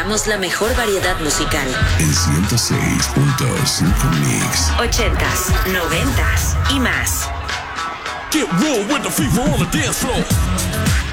presentamos la mejor variedad musical. En 106.5 Mix. 80s, 90s y más. Get real with the fever on the dance floor.